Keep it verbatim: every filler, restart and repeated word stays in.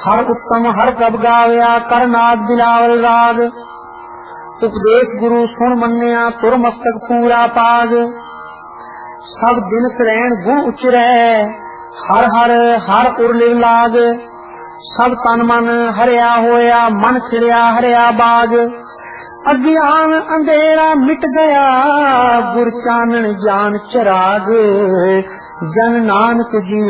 हर उत्तम हर प्रभ गावया कर नाद बिलावल राग। उपदेश गुरु सुन मन्निया तुर मस्तक पूरा पाग। सब दिन सरैन गुण उचरै हर हर हर उरलिव लाग। सब तन मन हरिया होया मन खिड़िया हरिया बाग। अज्ञान अंधेरा मिट गया गुर चानन ज्ञान चराग। जन नानक जी